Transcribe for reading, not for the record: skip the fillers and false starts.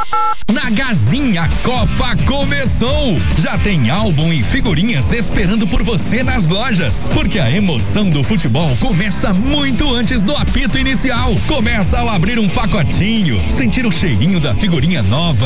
Na Gazinha, a Copa começou! Já tem álbum e figurinhas esperando por você nas lojas, porque a emoção do futebol começa muito antes do apito inicial. Começa ao abrir um pacotinho, sentir o cheirinho da figurinha nova